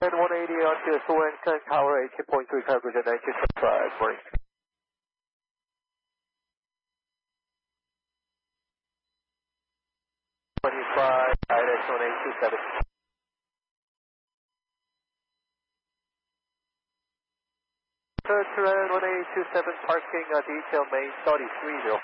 And 180 on to Swan Tower 18.3 coverage at 1925. Morning. ILS 1827. Turn 1827 parking detail main 3305.